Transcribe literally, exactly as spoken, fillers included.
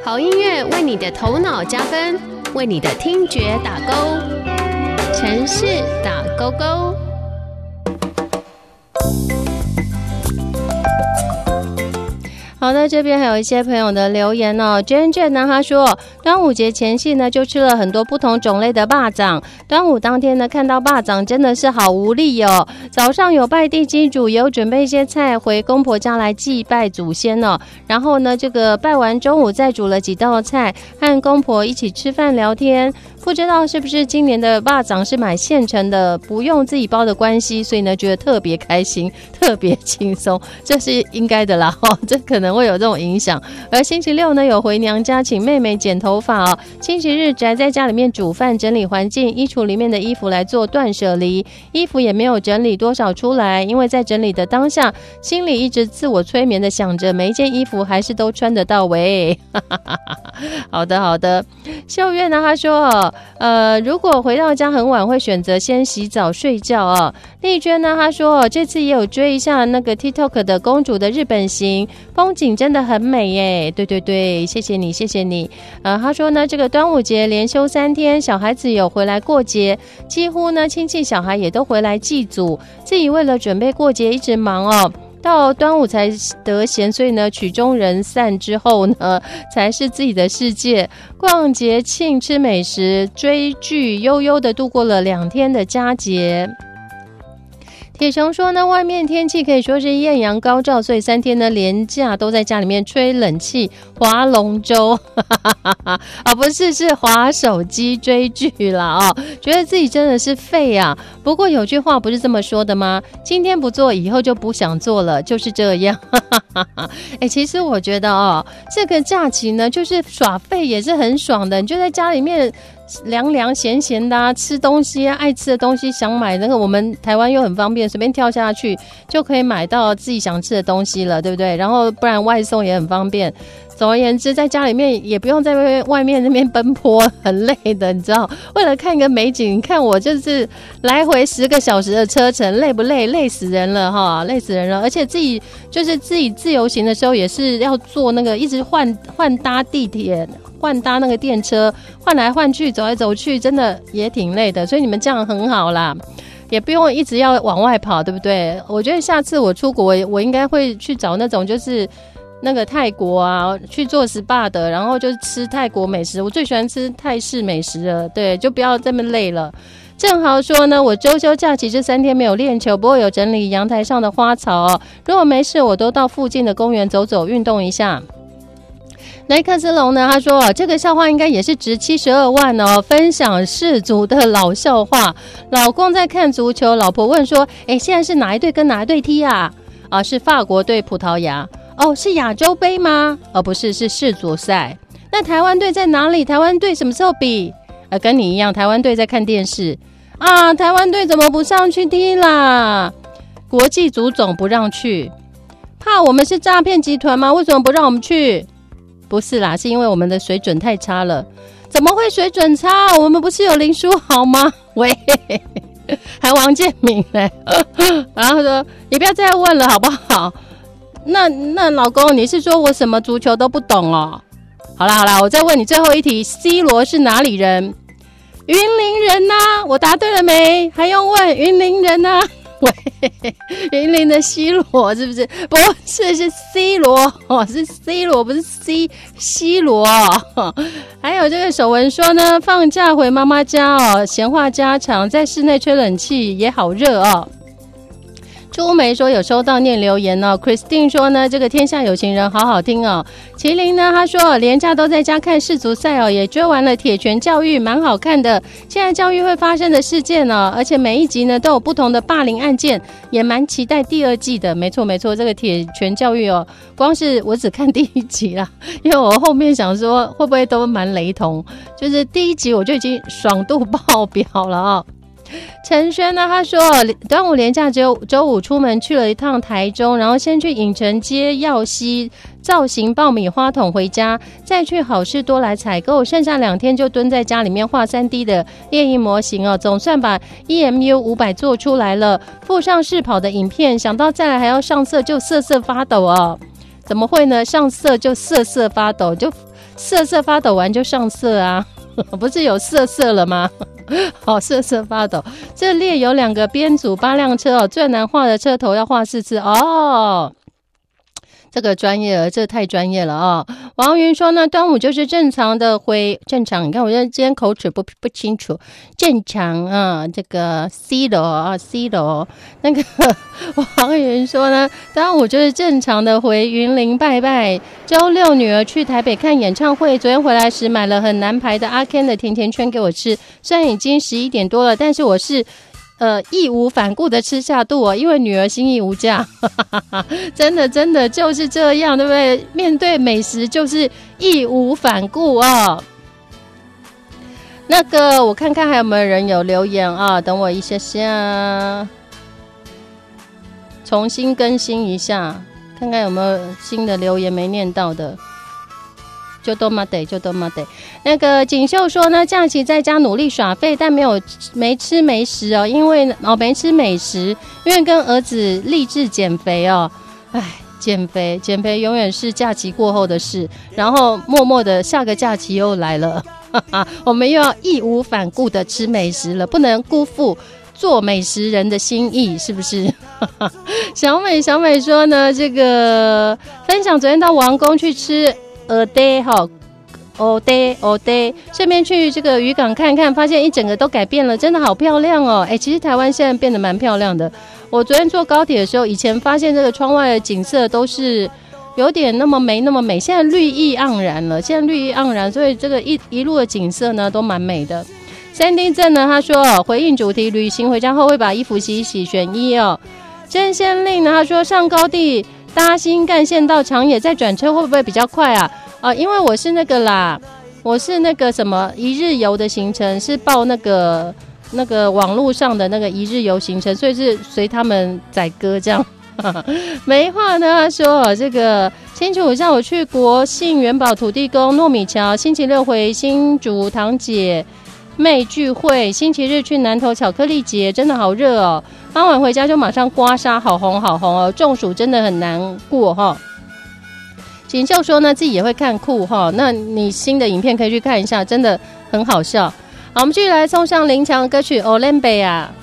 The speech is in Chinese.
好音乐为你的头脑加分，为你的听觉打勾。城市打勾勾。好的，这边还有一些朋友的留言哦。娟娟呢，他说端午节前夕呢，就吃了很多不同种类的肉粽。端午当天呢，看到肉粽真的是好无力哦。早上有拜地基主，也有准备一些菜回公婆家来祭拜祖先哦。然后呢，这个拜完中午再煮了几道菜，和公婆一起吃饭聊天。不知道是不是今年的肉粽是买现成的，不用自己包的关系，所以呢觉得特别开心，特别轻松，这是应该的啦、哦、这可能会有这种影响。而星期六呢有回娘家请妹妹剪头发哦，星期日宅在家里面煮饭整理环境，衣橱里面的衣服来做断舍离，衣服也没有整理多少出来，因为在整理的当下心里一直自我催眠的想着每一件衣服还是都穿得到位好的好的。秀月呢他说呃，如果回到家很晚会选择先洗澡睡觉哦。丽娟呢她说这次也有追一下那个 TikTok 的公主的日本行，风景真的很美耶。对对对，谢谢你谢谢你。呃，她说呢这个端午节连休三天，小孩子有回来过节，几乎呢亲戚小孩也都回来祭祖，自己为了准备过节一直忙哦，到端午才得闲，所以呢曲终人散之后呢才是自己的世界，逛节庆吃美食追剧，悠悠的度过了两天的佳节。铁雄说呢外面天气可以说是艳阳高照，所以三天呢连假都在家里面吹冷气划龙舟啊不是是划手机追剧啦哦，觉得自己真的是废啊。不过有句话不是这么说的吗？今天不做以后就不想做了，就是这样哎，其实我觉得哦这个假期呢就是耍废也是很爽的，你就在家里面凉凉咸咸的、啊、吃东西啊，爱吃的东西想买那个，我们台湾又很方便，随便跳下去就可以买到自己想吃的东西了，对不对？然后不然外送也很方便。总而言之，在家里面也不用在外面那边奔波，很累的，你知道。为了看一个美景，你看我就是来回十个小时的车程，累不累？累死人了哈，累死人了。而且自己就是自己自由行的时候，也是要坐那个一直换换搭地铁，换搭那个电车，换来换去，走来走去，真的也挺累的。所以你们这样很好啦。也不用一直要往外跑，对不对？我觉得下次我出国，我应该会去找那种就是那个泰国啊，去做 S P A 的，然后就是吃泰国美食，我最喜欢吃泰式美食了，对，就不要这么累了。正好说呢，我周休假期这三天没有练球，不过有整理阳台上的花草哦。如果没事，我都到附近的公园走走，运动一下。雷克斯隆呢他说这个笑话应该也是值七十二万哦，分享世足的老笑话。老公在看足球，老婆问说诶现在是哪一队跟哪一队踢啊？啊是法国对葡萄牙。哦是亚洲杯吗？哦不是，是世足赛。那台湾队在哪里？台湾队什么时候比？呃跟你一样，台湾队在看电视啊。台湾队怎么不上去踢啦？国际足总不让去，怕我们是诈骗集团吗？为什么不让我们去？不是啦，是因为我们的水准太差了。怎么会水准差？我们不是有林书豪吗？喂，还王建民嘞。然后说你不要再问了好不好？那那老公，你是说我什么足球都不懂哦？好啦好啦，我再问你最后一题 ，C 罗是哪里人？云林人啊，我答对了没？还用问？云林人啊。喂，云林的 C 罗是不是？不是，是 C 罗哦，是 C 罗，不是 C 西罗哦。还有这个守文说呢，放假回妈妈家哦，闲话家常，在室内吹冷气也好热哦。朱梅说有收到念留言哦。 Christine 说呢这个天下有情人好好听哦。麒麟呢他说连假都在家看世足赛哦，也追完了铁拳教育，蛮好看的。现在教育会发生的事件哦，而且每一集呢都有不同的霸凌案件，也蛮期待第二季的。没错没错，这个铁拳教育哦，光是我只看第一集啦，因为我后面想说会不会都蛮雷同，就是第一集我就已经爽度爆表了哦。陈轩呢他说端午连假只有周五出门去了一趟台中，然后先去影城街耀西造型爆米花桶回家，再去好事多来采购，剩下两天就蹲在家里面画 三 D 的猎鹰模型哦，总算把 E M U 五百 做出来了，附上试跑的影片，想到再来还要上色就瑟瑟发抖哦。怎么会呢？上色就瑟瑟发抖，就瑟瑟发抖完就上色啊，不是有瑟瑟了吗？好，瑟瑟发抖。这列有两个编组八辆车哦，最难画的车头要画四次哦。这个专业了，这太专业了啊、哦！王云说呢，端午就是正常的回正常。你看我今天口齿不不清楚，正常啊，这个 C 楼啊 C 楼那个王云说呢，端午就是正常的回云林拜拜。周六女儿去台北看演唱会，昨天回来时买了很难排的阿 Ken 的甜甜圈给我吃，虽然已经十一点多了，但是我是。呃，义无反顾的吃下肚哦，因为女儿心意无价，真的真的就是这样，对不对？面对美食就是义无反顾哦。那个，我看看还有没有人有留言啊？等我一下下，重新更新一下，看看有没有新的留言没念到的。就都嘛得，就都嘛得。那个锦绣说呢，假期在家努力耍废，但没有没吃没食哦，因为哦没吃美食，因为跟儿子励志减肥哦。哎，减肥减肥永远是假期过后的事，然后默默的下个假期又来了，哈哈，我们又要义无反顾的吃美食了，不能辜负做美食人的心意，是不是？小美小美说呢，这个分享昨天到王宫去吃。鹅呆哈，鹅呆鹅呆，顺便去这个渔港看看，发现一整个都改变了，真的好漂亮哦！哎，其实台湾现在变得蛮漂亮的。我昨天坐高铁的时候，以前发现这个窗外的景色都是有点那么没那么美，现在绿意盎然了，现在绿意盎然，所以这个一一路的景色呢都蛮美的。三丁镇呢，他说回应主题，旅行回家后会把衣服洗一洗，选一哦。真仙令呢，他说上高地。搭新干线到长野再转车会不会比较快啊？啊、呃，因为我是那个啦，我是那个什么一日游的行程，是报那个那个网络上的那个一日游行程，所以是随他们载歌这样。没话呢，他说这个星期五下午去国信元宝土地公糯米桥，星期六回新竹堂姐妹聚会，星期日去南投巧克力节，真的好热哦。傍晚回家就马上刮痧，好红好红哦，中暑真的很难过哈、哦。锦绣说呢，自己也会看酷哈、哦，那你新的影片可以去看一下，真的很好笑。好，我们继续来送上林强歌曲《Olympia》。